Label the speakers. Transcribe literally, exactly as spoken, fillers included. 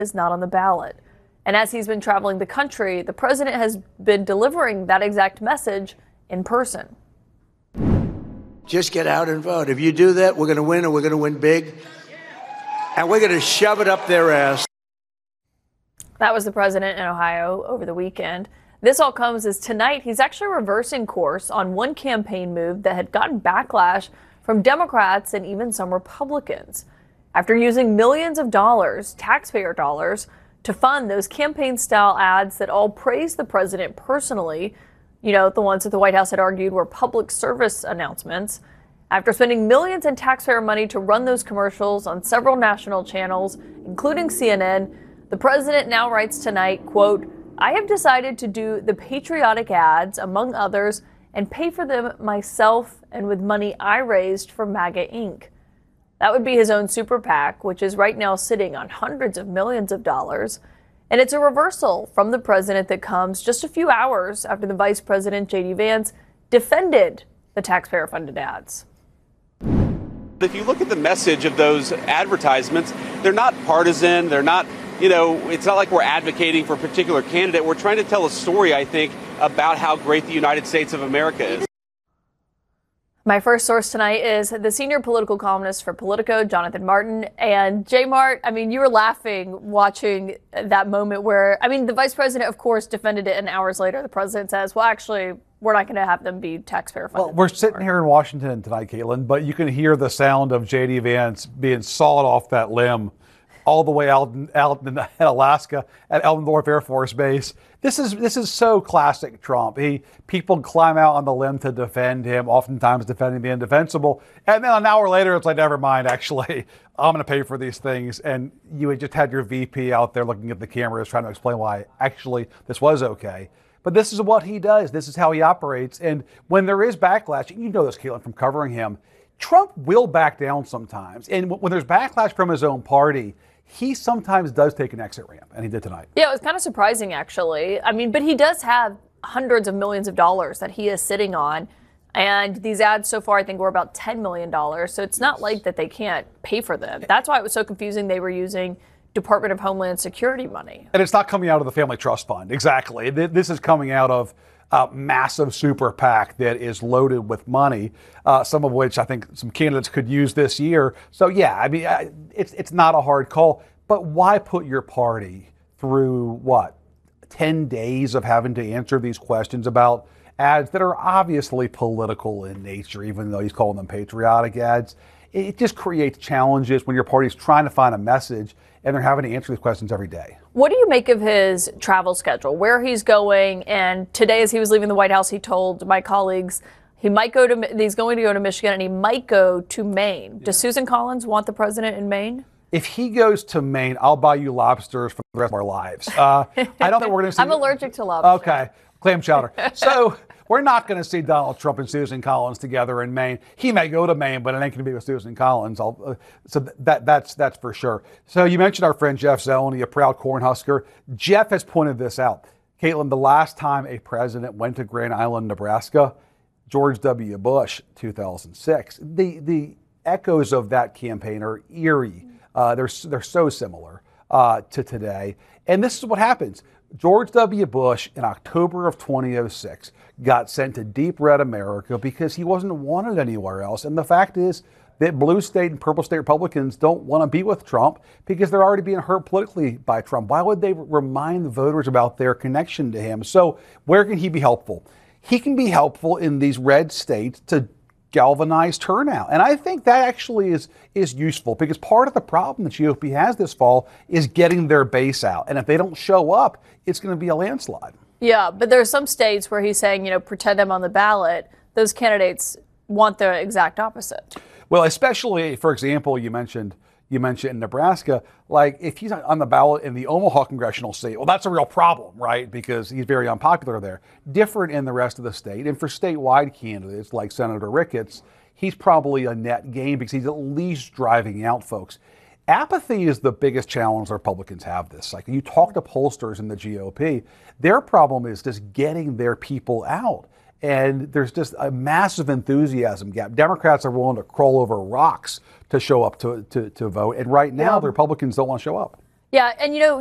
Speaker 1: is not on the ballot. And as he's been traveling the country, the president has been delivering that exact message in person.
Speaker 2: Just get out and vote. If you do that, we're going to win, and we're going to win big. And we're going to shove it up their ass.
Speaker 1: That was the president in Ohio over the weekend. This all comes as tonight he's actually reversing course on one campaign move that had gotten backlash from Democrats and even some Republicans. After using millions of dollars, taxpayer dollars, to fund those campaign-style ads that all praise the president personally, you know, the ones that the White House had argued were public service announcements. After spending millions in taxpayer money to run those commercials on several national channels, including C N N, the president now writes tonight, quote, "I have decided to do the patriotic ads, among others, and pay for them myself and with money I raised for MAGA Incorporated" That would be his own super PAC, which is right now sitting on hundreds of millions of dollars. And it's a reversal from the president that comes just a few hours after the vice president, J D Vance, defended the taxpayer-funded ads.
Speaker 3: If you look at the message of those advertisements, they're not partisan. They're not, you know, it's not like we're advocating for a particular candidate. We're trying to tell a story, I think, about how great the United States of America is.
Speaker 1: My first source tonight is the senior political columnist for Politico, Jonathan Martin. And J Mart, I mean, you were laughing watching that moment where, I mean, the vice president, of course, defended it, and hours later, the president says, well, actually, we're not going to have them be taxpayer funded.
Speaker 4: Well, we're sitting here in Washington tonight, Caitlin, but you can hear the sound of J D Vance being sawed off that limb all the way out in, out in Alaska at Elmendorf Air Force Base. This is this is so classic Trump. He people climb out on the limb to defend him, oftentimes defending the indefensible, and then an hour later it's like, never mind. Actually, I'm going to pay for these things. And you had just had your V P out there looking at the cameras, trying to explain why actually this was okay. But this is what he does. This is how he operates. And when there is backlash, you know this, Caitlin, from covering him, Trump will back down sometimes. And when there's backlash from his own party, he sometimes does take an exit ramp, and he did tonight.
Speaker 1: Yeah, it was kind of surprising, actually. I mean, but he does have hundreds of millions of dollars that he is sitting on. And these ads so far, I think, were about ten million dollars. So it's not like that they can't pay for them. That's why it was so confusing. They were using Department of Homeland Security money.
Speaker 4: And it's not coming out of the Family Trust Fund. Exactly. This is coming out of a massive super PAC that is loaded with money, uh, some of which I think some candidates could use this year. So, yeah, I mean, it's it's not a hard call. But why put your party through, what, ten days of having to answer these questions about ads that are obviously political in nature, even though he's calling them patriotic ads? It just creates challenges when your party's trying to find a message and they're having to answer these questions every day.
Speaker 1: What do you make of his travel schedule, where he's going? And today, as he was leaving the White House, he told my colleagues he might go to, he's going to go to Michigan, and he might go to Maine. Yeah. Does Susan Collins want the president in Maine?
Speaker 4: If he goes to Maine, I'll buy you lobsters for the rest of our lives. Uh, I don't think we're going to see.
Speaker 1: I'm allergic to lobster.
Speaker 4: Okay, clam chowder. So we're not going to see Donald Trump and Susan Collins together in Maine. He may go to Maine, but it ain't going to be with Susan Collins. I'll, uh, so that that's that's for sure. So you mentioned our friend Jeff Zeleny, a proud Cornhusker. Jeff has pointed this out. Caitlin, the last time a president went to Grand Island, Nebraska, George W. Bush, two thousand six. The the echoes of that campaign are eerie. Uh, they're they're so similar uh, to today. And this is what happens. George W. Bush, in October of two thousand six, got sent to deep red America because he wasn't wanted anywhere else. And the fact is that blue state and purple state Republicans don't want to be with Trump because they're already being hurt politically by Trump. Why would they remind the voters about their connection to him? So where can he be helpful? He can be helpful in these red states to galvanize turnout. And I think that actually is is useful because part of the problem the G O P has this fall is getting their base out. And if they don't show up, it's going to be a landslide.
Speaker 1: Yeah, but there are some states where he's saying, you know, pretend I'm on the ballot. Those candidates want the exact opposite.
Speaker 4: Well, especially, for example, you mentioned you mentioned in Nebraska, like if he's on the ballot in the Omaha congressional seat, well, that's a real problem, right? Because he's very unpopular there. Different in the rest of the state. And for statewide candidates like Senator Ricketts, he's probably a net gain because he's at least driving out folks. Apathy is the biggest challenge the Republicans have this cycle. You talk to pollsters in the G O P, their problem is just getting their people out. And there's just a massive enthusiasm gap. Democrats are willing to crawl over rocks to show up to, to, to vote. And right now, yeah. the Republicans don't want to show up.
Speaker 1: Yeah, and you know,